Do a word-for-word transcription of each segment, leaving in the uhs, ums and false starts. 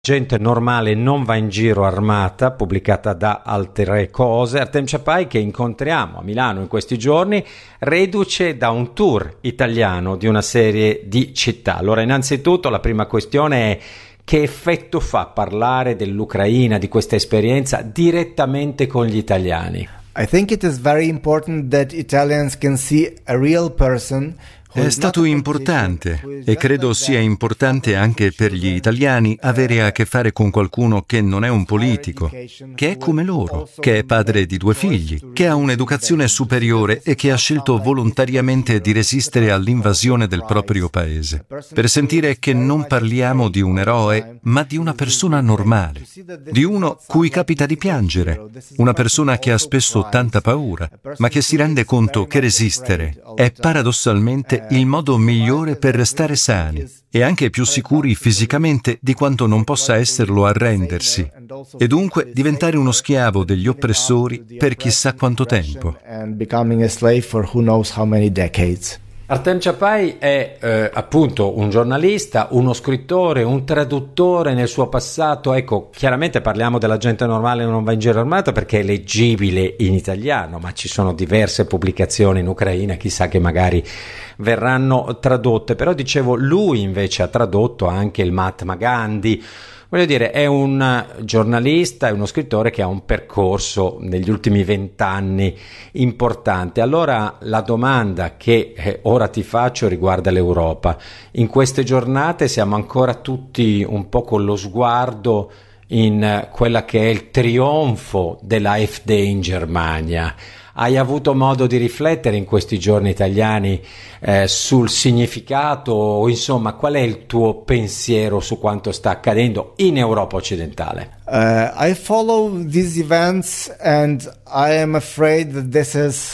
Gente normale non va in giro armata, pubblicata da Altre Cose. Artem Chapai, che incontriamo a Milano in questi giorni, reduce da un tour italiano di una serie di città. Allora, innanzitutto la prima questione è: che effetto fa parlare dell'Ucraina, di questa esperienza, direttamente con gli italiani? I think it is very important that Italians can see a real person. È stato importante e credo sia importante anche per gli italiani avere a che fare con qualcuno che non è un politico, che è come loro, che è padre di due figli, che ha un'educazione superiore e che ha scelto volontariamente di resistere all'invasione del proprio paese, per sentire che non parliamo di un eroe, ma di una persona normale, di uno cui capita di piangere, una persona che ha spesso tanta paura, ma che si rende conto che resistere è paradossalmente il modo migliore per restare sani e anche più sicuri fisicamente di quanto non possa esserlo arrendersi, e dunque diventare uno schiavo degli oppressori per chissà quanto tempo. Artem Chapai è eh, appunto un giornalista, uno scrittore, un traduttore nel suo passato. Ecco, chiaramente parliamo della gente normale non va in giro armata perché è leggibile in italiano, ma ci sono diverse pubblicazioni in Ucraina, chissà che magari verranno tradotte. Però dicevo, lui invece ha tradotto anche il Mahatma Gandhi. Voglio dire, è un giornalista, è uno scrittore che ha un percorso negli ultimi vent'anni importante. Allora la domanda che eh, ora ti faccio riguarda l'Europa. In queste giornate siamo ancora tutti un po' con lo sguardo in eh, quella che è il trionfo dell'AfD in Germania. Hai avuto modo di riflettere in questi giorni italiani eh, sul significato, o insomma, qual è il tuo pensiero su quanto sta accadendo in Europa occidentale? Uh, I follow these events and I am afraid that this is...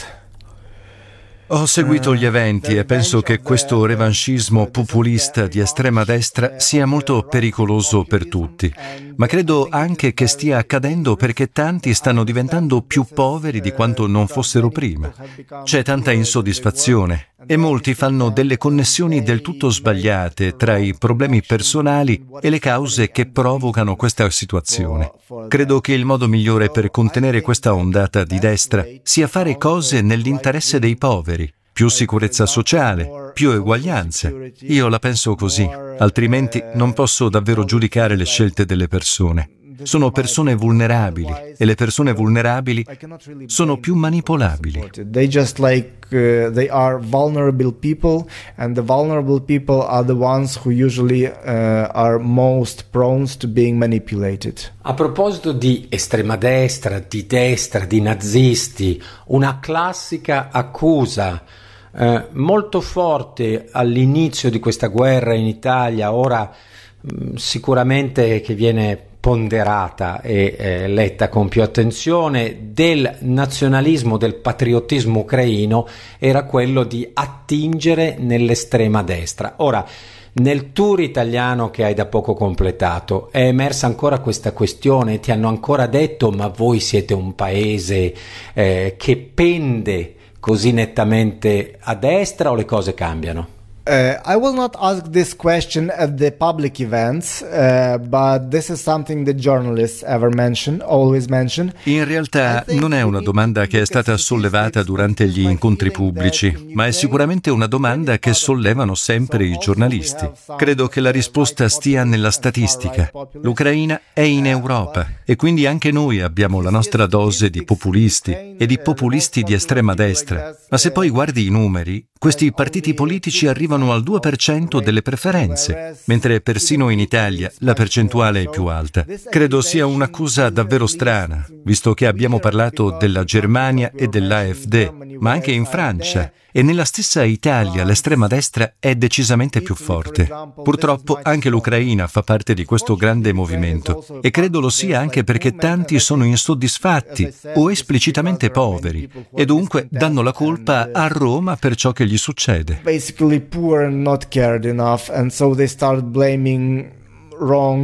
Ho seguito gli eventi e penso che questo revanchismo populista di estrema destra sia molto pericoloso per tutti, ma credo anche che stia accadendo perché tanti stanno diventando più poveri di quanto non fossero prima. C'è tanta insoddisfazione e molti fanno delle connessioni del tutto sbagliate tra i problemi personali e le cause che provocano questa situazione. Credo che il modo migliore per contenere questa ondata di destra sia fare cose nell'interesse dei poveri. Più sicurezza sociale, più eguaglianze. Io la penso così, altrimenti non posso davvero giudicare le scelte delle persone. Sono persone vulnerabili e le persone vulnerabili sono più manipolabili. They just like uh, they are vulnerable people, and the vulnerable people are the ones who usually uh, are most prone to being manipulated. A proposito di estrema destra, di destra, di nazisti, una classica accusa eh, molto forte all'inizio di questa guerra in Italia, ora mh, sicuramente che viene ponderata e eh, letta con più attenzione, del nazionalismo, del patriottismo ucraino, era quello di attingere nell'estrema destra. Ora, nel tour italiano che hai da poco completato è emersa ancora questa questione? Ti hanno ancora detto: ma voi siete un paese eh, che pende così nettamente a destra, o le cose cambiano? Uh, I will not ask this question at the public events, uh, but this is something that journalists ever mention, always mention. In realtà non è una domanda che è stata sollevata durante gli incontri pubblici, ma è sicuramente una domanda che sollevano sempre i giornalisti. Credo che la risposta stia nella statistica. L'Ucraina è in Europa e quindi anche noi abbiamo la nostra dose di populisti e di populisti di estrema destra. Ma se poi guardi i numeri, questi partiti politici arrivano al due per cento delle preferenze, mentre persino in Italia la percentuale è più alta. Credo sia un'accusa davvero strana, visto che abbiamo parlato della Germania e dell'AfD, ma anche in Francia e nella stessa Italia l'estrema destra è decisamente più forte. Purtroppo anche l'Ucraina fa parte di questo grande movimento e credo lo sia anche perché tanti sono insoddisfatti o esplicitamente poveri e dunque danno la colpa a Roma per ciò che gli succede. Basically poor and not cared enough, and so they start blaming wrong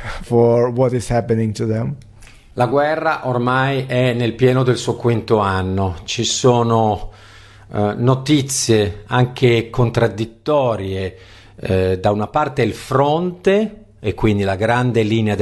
for what is happening to them. La guerra ormai è nel pieno del suo quinto anno, ci sono eh, notizie anche contraddittorie, eh, da una parte il fronte e quindi la grande linea